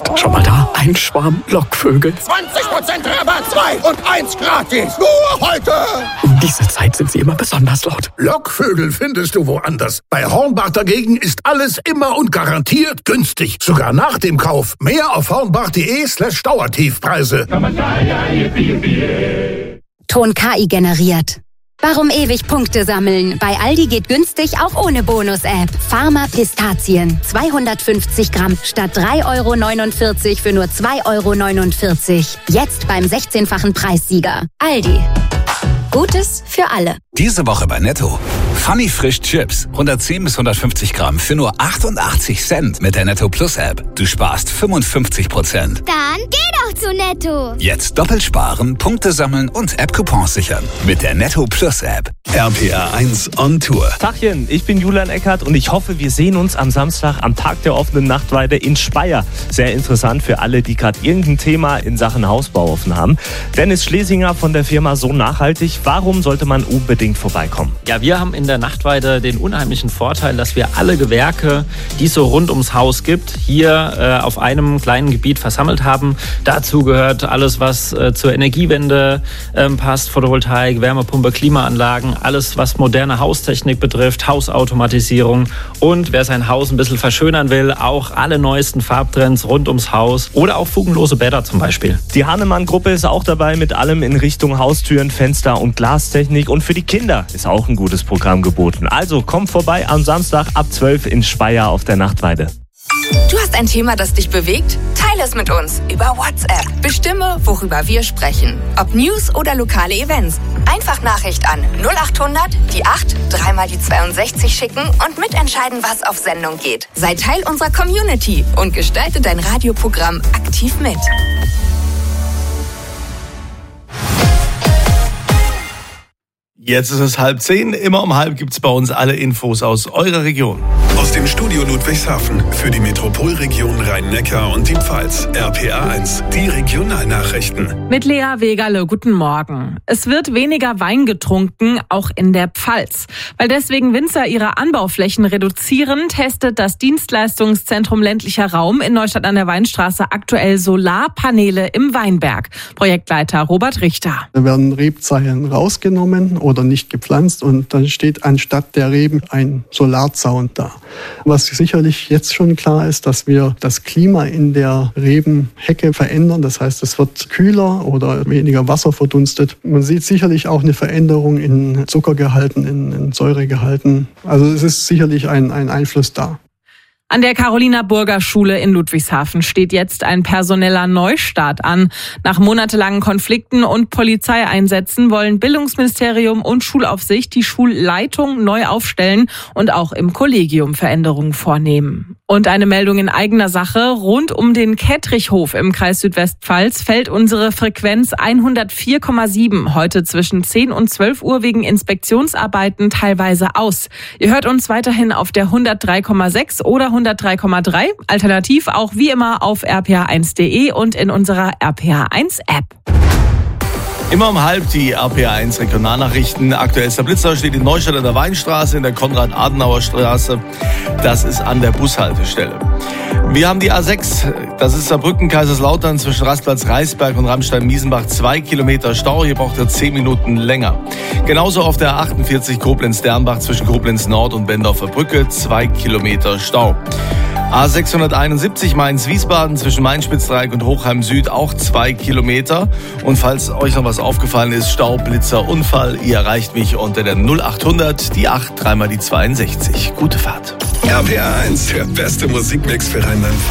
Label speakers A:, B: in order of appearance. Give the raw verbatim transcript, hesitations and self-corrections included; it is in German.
A: jetzt. Schon mal da? Ein Schwarm Lockvögel.
B: zwanzig Prozent Rabatt, zwei und eins gratis. Nur heute.
A: Um diese Zeit sind sie immer besonders laut.
C: Lockvögel findest du woanders. Bei Hornbach dagegen ist alles immer und garantiert günstig. Sogar nach dem Kauf. Mehr auf hornbach.de slash Dauertiefpreise.
D: Ton K I generiert. Warum ewig Punkte sammeln? Bei Aldi geht günstig auch ohne Bonus-App. Pharma Pistazien. zweihundertfünfzig Gramm statt drei Euro neunundvierzig für nur zwei Euro neunundvierzig. Jetzt beim sechzehnfachen Preissieger. Aldi. Gutes für alle.
E: Diese Woche bei Netto. Funny Frisch Chips. hundertzehn bis hundertfünfzig Gramm für nur achtundachtzig Cent mit der Netto Plus App. Du sparst fünfundfünfzig Prozent.
F: Dann geh doch zu Netto.
E: Jetzt doppelt sparen, Punkte sammeln und App-Coupons sichern. Mit der Netto Plus App. R P R eins on Tour.
G: Tachchen, ich bin Julian Eckert und ich hoffe, wir sehen uns am Samstag am Tag der offenen Nachtweide in Speyer. Sehr interessant für alle, die gerade irgendein Thema in Sachen Hausbau offen haben. Dennis Schlesinger von der Firma So Nachhaltig. Warum sollte man unbedingt vorbeikommen?
H: Ja, wir haben in der Nachtweide den unheimlichen Vorteil, dass wir alle Gewerke, die es so rund ums Haus gibt, hier äh, auf einem kleinen Gebiet versammelt haben. Dazu gehört alles, was äh, zur Energiewende äh, passt, Photovoltaik, Wärmepumpe, Klimaanlagen, alles, was moderne Haustechnik betrifft, Hausautomatisierung und wer sein Haus ein bisschen verschönern will, auch alle neuesten Farbtrends rund ums Haus oder auch fugenlose Bäder zum Beispiel.
G: Die Hahnemann-Gruppe ist auch dabei mit allem in Richtung Haustüren, Fenster und Glastechnik und für die Kinder ist auch ein gutes Programm geboten. Also kommt vorbei am Samstag ab zwölf in Speyer auf der Nachtweide.
I: Du hast ein Thema, das dich bewegt? Teile es mit uns über WhatsApp. Bestimme, worüber wir sprechen. Ob News oder lokale Events. Einfach Nachricht an null acht hundert, die acht, dreimal die zweiundsechzig schicken und mitentscheiden, was auf Sendung geht. Sei Teil unserer Community und gestalte dein Radioprogramm aktiv mit.
J: Jetzt ist es halb zehn. Immer um halb gibt's bei uns alle Infos aus eurer Region.
K: Aus dem Studio Ludwigshafen für die Metropolregion Rhein-Neckar und die Pfalz. R P R eins, die Regionalnachrichten.
L: Mit Lea Wegerle, guten Morgen. Es wird weniger Wein getrunken, auch in der Pfalz. Weil deswegen Winzer ihre Anbauflächen reduzieren, testet das Dienstleistungszentrum ländlicher Raum in Neustadt an der Weinstraße aktuell Solarpaneele im Weinberg. Projektleiter Robert Richter.
M: Da werden Rebzeilen rausgenommen oder nicht gepflanzt und dann steht anstatt der Reben ein Solarzaun da. Was sicherlich jetzt schon klar ist, dass wir das Klima in der Rebenhecke verändern. Das heißt, es wird kühler oder weniger Wasser verdunstet. Man sieht sicherlich auch eine Veränderung in Zuckergehalten, in, in Säuregehalten. Also es ist sicherlich ein, ein Einfluss da.
L: An der Carolina-Burger-Schule in Ludwigshafen steht jetzt ein personeller Neustart an. Nach monatelangen Konflikten und Polizeieinsätzen wollen Bildungsministerium und Schulaufsicht die Schulleitung neu aufstellen und auch im Kollegium Veränderungen vornehmen. Und eine Meldung in eigener Sache. Rund um den Kettrichhof im Kreis Südwestpfalz fällt unsere Frequenz hundertvier Komma sieben heute zwischen zehn und zwölf Uhr wegen Inspektionsarbeiten teilweise aus. Ihr hört uns weiterhin auf der hundertdrei Komma sechs oder hundertdrei Komma drei, alternativ auch wie immer auf r p r eins punkt d e und in unserer R P R eins App.
J: Immer um halb die R P R eins Regionalnachrichten. Aktuellster Blitzer steht in Neustadt an der Weinstraße, in der Konrad-Adenauer-Straße. Das ist an der Bushaltestelle. Wir haben die A sechs, das ist Saarbrücken, Kaiserslautern zwischen Rastplatz Reisberg und Ramstein-Miesenbach. Zwei Kilometer Stau, hier braucht ihr zehn Minuten länger. Genauso auf der A achtundvierzig Koblenz-Dernbach zwischen Koblenz-Nord und Bendorfer Brücke. Zwei Kilometer Stau. A sechshunderteinundsiebzig Mainz-Wiesbaden zwischen Main-Spitzdreieck und Hochheim Süd auch zwei Kilometer. Und falls euch noch was aufgefallen ist, Stau, Blitzer, Unfall, ihr erreicht mich unter der null acht hundert, die acht, dreimal die zweiundsechzig. Gute Fahrt.
K: R P R eins, der beste Musikmix für Rheinland-Pfalz.